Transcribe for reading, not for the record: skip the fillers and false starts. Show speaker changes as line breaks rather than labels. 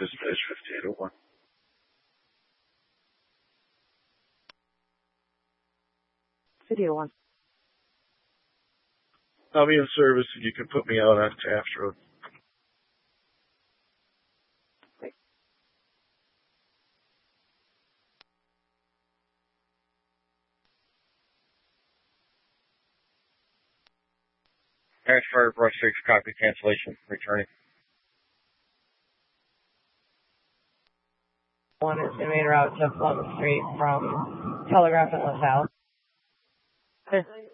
Dispatch 5801.
Video 1.
I'll be in service and you can put me out on Taft Road.
Transfer, Brush 6, copy cancellation, returning.
1 is the main route to Plum Street from Telegraph and LaSalle.